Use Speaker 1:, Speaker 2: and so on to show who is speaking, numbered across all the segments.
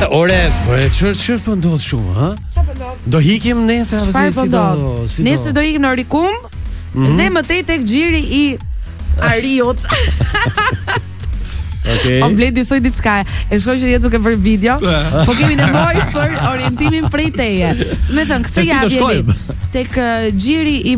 Speaker 1: Ore, çfarë po ndodh shumë, ha?
Speaker 2: Çfarë po ndodh?
Speaker 1: Do hikim nesër apo
Speaker 2: Çfarë po ndodh? Nesër do ikim në Rikum dhe më tej tek xhiri i Ariut.
Speaker 1: Okej.
Speaker 2: O Bledi thoi diçka. E shoh që je duke bërë video, po kemi nevojë për orientimin prej teje. Do të thënë, këtë javë jemi tek xhiri i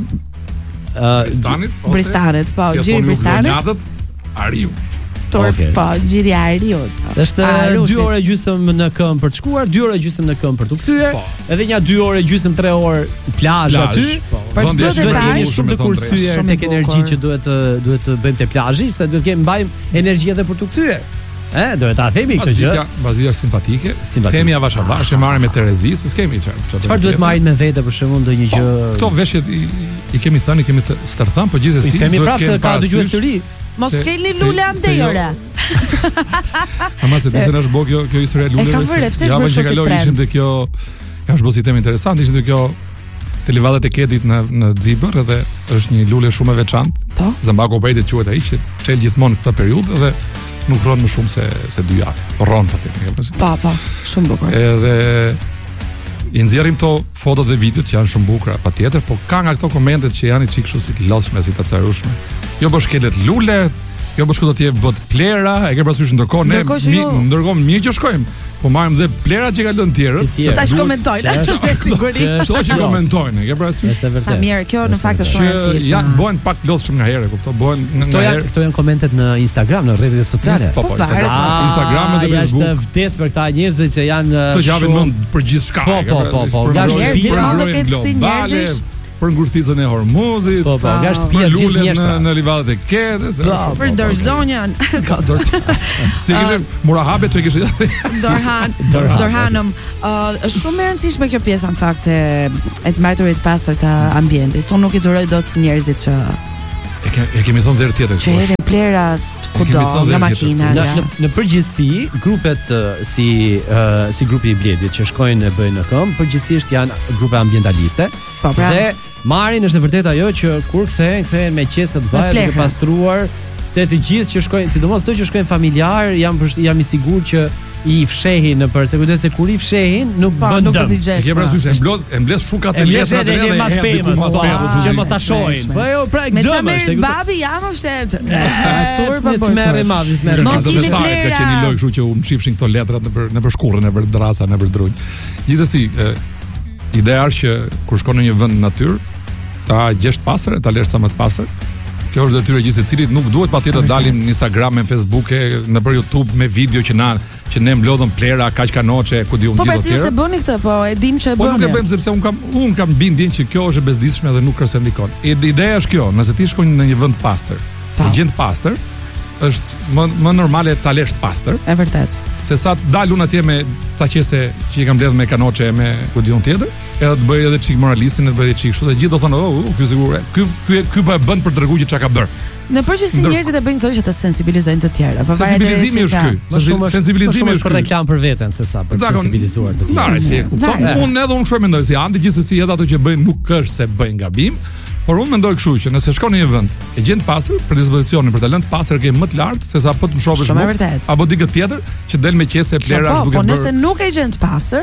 Speaker 2: Bristanit, po, xhiri i Bristanit.
Speaker 3: Ariut.
Speaker 1: Okay.
Speaker 2: Po, gjiri Ariut.
Speaker 1: Është 2 orë gjysmë në këmbë për të shkuar, 2 orë gjysmë në këmbë për të kthyer, edhe një 2 orë gjysmë 3 orë plazh aty.
Speaker 2: Për çdo detaj
Speaker 1: jemi shumë të kursyer tek energji që duhet të bëjmë te plazhi, se duhet të mbajmë energji edhe për të kthyer. Duhet ta themi këtë gjë.
Speaker 3: Bazia është simpatike. Themi avash e marrim me Terezi, s'kemi çfarë.
Speaker 1: Çfarë duhet marrin me vete për shembull ndonjë gjë?
Speaker 3: Këto veshjet i kemi thënë, kemi stërthën, po gjithsesi
Speaker 1: themi prapë se ka dëgjues të ri.
Speaker 2: Mos shkelni lule andej ore.
Speaker 3: Ama se disa është kjo historia e luleve. Ja më kaloi ishim te kjo. Ja është bërë temë interesante, ishte kjo te livadet e Kedit në Xibër dhe është një lule shumë e veçantë.
Speaker 2: Po.
Speaker 3: Zambako Bejdet quhet ai që çel gjithmonë këtë periudhë dhe nuk rron më shumë se 2 javë. Rron po themi.
Speaker 2: Po, shumë bukur.
Speaker 3: Edhe i nxjerrim këto foto dhe videot që janë shumë bukura patjetër, po ka nga këto komentet që janë çik kështu si të lodhshme, si të carushme. Jo bësh kelet lule, jo bësh këto tje bot plera, e ke parasysh ndërkohë ne ndërkohë mirë që shkojmë, po marrim dhe plerat që kanë lënë tjerët.
Speaker 2: Se tash komentojnë, është sigurisht.
Speaker 3: Çdo që komentojnë, e ke parasysh.
Speaker 2: Sa mirë, kjo në fakt është shumë e rëndësishme.
Speaker 3: Ja bëhen pak lodhshëm nga herë, kupto, bëhen nga herë.
Speaker 1: Këto janë komentet në Instagram, në rrjetet sociale.
Speaker 3: Po, Instagram dhe Facebook.
Speaker 1: Është vdes për këta njerëz që janë
Speaker 3: të javën mend për gjithçka.
Speaker 1: Po.
Speaker 2: Gjithmonë do ketë si njerëzish
Speaker 3: për ngushticën e Hormuzit,
Speaker 1: nga shtëpia gjithë mjeshtra
Speaker 3: në livadet e Kedës,
Speaker 2: për Dorzonjan.
Speaker 3: Ka Ti kishe Murahabe që kishe
Speaker 2: Dorhanëm. Është shumë e rëndësishme kjo pjesa në fakt e të mbajturit pastër të ambientit. Unë nuk i duroj dot njerëzit që
Speaker 3: e kemi thonë dherë tjetër.
Speaker 2: Që hedhin plera kudo nga makina.
Speaker 1: Në përgjithësi, grupet si grupi i Bledit që shkojnë e bëjnë në këmbë, përgjithsisht janë grupe ambientaliste. Dhe marrin është e vërtet ajo që kur kthehen me qesë të mëdha duke pastruar, se të gjithë që shkojnë, sidomos ato që shkojnë familjar, jam i sigurt që i fshehin nëpër, se kujdes se kur i fshehin nuk bën dëm.
Speaker 3: Ke parasysh e mbledh shukat e letra
Speaker 1: dhe që mos ta shohin. Po jo, pra dëm është.
Speaker 2: Babi jam fshet.
Speaker 1: Të merrë madh, të merrë.
Speaker 3: Mos i plera. Ka qenë loj kështu që u mshifshin këto letrat nëpër shkurrën, nëpër drasa, nëpër drunj. Gjithsesi, ideja është që kur shkon në një vend natyrë, ta gjesh pastër, ta lesh sa më të pastër. Kjo është detyrë gjithë secilit, nuk duhet patjetër të dalim në Instagram, në Facebook, nëpër YouTube me video që ne mblodhëm plera, kaq kanoçe, ku diun gjithë
Speaker 2: tjerë. Po pasi se bëni këtë, po e dim që e bëni.
Speaker 3: Po nuk e bëjmë sepse un kam bindjen që kjo është e bezdisshme dhe nuk kërcen dikon. Ideja është kjo, nëse ti shkon në një vend pastër, e gjen pastër, është më normale ta lesh të pastër.
Speaker 2: E vërtet.
Speaker 3: Se sa dalun atje me ca qese që i kam mbledhur me kanoçe me ku diun tjetër, edhe të bëj edhe çik moralistin, të bëj edhe çik kështu, dhe gjithë do thonë, ky sigurisht, ky po e bën për t'rreguar që çka ka bër.
Speaker 2: Në përgjithësi njerëzit e bëjnë këto që të sensibilizojnë të tjerë.
Speaker 3: Sensibilizimi është ky. Sensibilizimi është
Speaker 1: për reklam për veten se sa për të sensibilizuar të tjerë.
Speaker 3: Unë shoj mendoj se janë gjithsesi edhe ato që bëjnë nuk është se bëjnë gabim, por unë mendoj kështu që nëse shkon në një vend e gjen të pastër, predispozicionin për të lënë të pastër ke më të lartë se sa po të mshofësh apo dikë tjetër që del me qese plera as duke bërë.
Speaker 2: Po nëse nuk e gjen të pastër,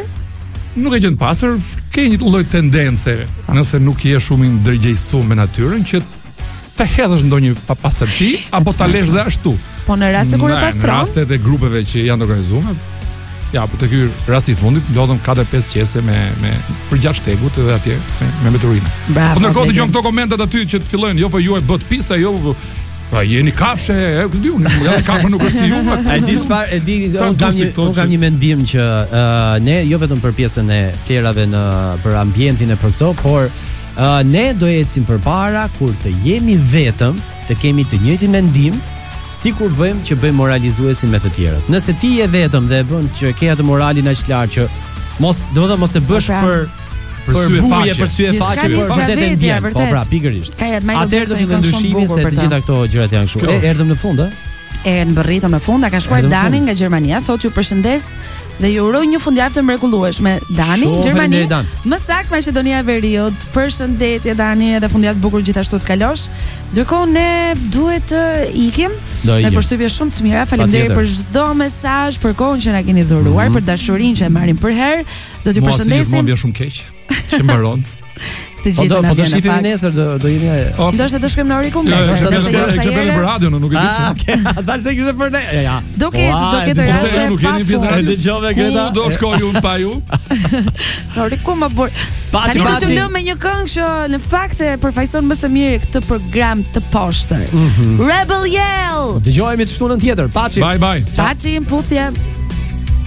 Speaker 3: ke një lloj tendence, nëse nuk je shumë i ndërgjegjësuar me natyrën, që të hedhësh ndonjë papastërti apo ta lesh dhe ashtu.
Speaker 2: Po në raste kur e pastron,
Speaker 3: në rastet e grupeve që janë organizuar, ja, po te ky rast i fundit ndodhen 4-5 qese me për 6 shtegut edhe atje me meturinë. Po ndërkohë dëgjon këto komentet aty që të fillojnë, jo po ju e bët pisa, jo pa jeni kafshë, e ku diun, kafshë nuk është si ju.
Speaker 1: Un kam një mendim që ne jo vetëm për pjesën e plerave për ambientin e për këto, por ne do ecim përpara kur të jemi vetëm, të kemi të njëjtin mendim, sikur bëjmë që bëjmë moralizuesin me të tjerët. Nëse ti je vetëm dhe bën që ke atë moralin aq lart që mos e bësh për buje, për sy e faqe, për vërtetë ndjen. Po pra, pikërisht. Atëherë do të ndryshimi se të gjitha këto gjërat janë kështu. Erdhëm në fund, ë?
Speaker 2: e mbërritëm në fund, ka shkuar Dani nga Gjermania, thotë ju përshëndes dhe ju uroj një fundjavë të mrekullueshme. Dani, Gjermani, më saktë Maqedonia e Veriut. Përshëndetje Dani, edhe fundjavë të bukur gjithashtu të kalosh. Ndërkohë ne duhet të ikim. Me përshtypje shumë të mira. Faleminderit për çdo mesazh, për kohën që na keni dhuruar, për dashurinë që e marrim për herë. Do t'ju përshëndesim.
Speaker 3: Mua vjen shumë keq që mbaron.
Speaker 2: Të gjithë
Speaker 1: po do shifim nesër do jemi.
Speaker 2: Ndoshta do shkojmë në Oricum
Speaker 3: nesër. Është për radio, nuk e di pse.
Speaker 1: Tash se kishte për ne. Ja.
Speaker 2: Do ketë raste.
Speaker 3: Nuk jeni pjesë radio.
Speaker 1: Dëgjove Greta.
Speaker 3: Do shkoj unë pa ju.
Speaker 2: Oricum më bur. Tani do të lëm me një këngë që në fakt e përfaqëson më së miri këtë program të poshtër. Rebel Yell.
Speaker 1: Dëgjojmë të shtunën tjetër. Paçi.
Speaker 3: Bye bye.
Speaker 2: Paçi, puthje.